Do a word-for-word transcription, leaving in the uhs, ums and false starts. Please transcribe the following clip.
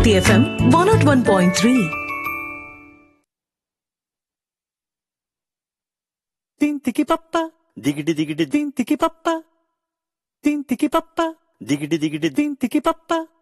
City F M one oh one point three. తింతికి పప్ప దిగిడి దిగిడి తింతికి పప్ప తింతికి పప్ప దిగిడి దిగిడి తింతికి పప్ప